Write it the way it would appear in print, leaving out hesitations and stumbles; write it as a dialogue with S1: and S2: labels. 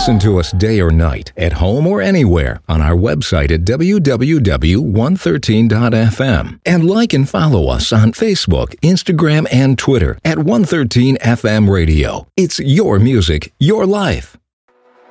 S1: listen to us day or night, at home or anywhere, on our website at www.113.fm. And like and follow us on Facebook, Instagram, and Twitter at 113 FM Radio. It's your music, your life.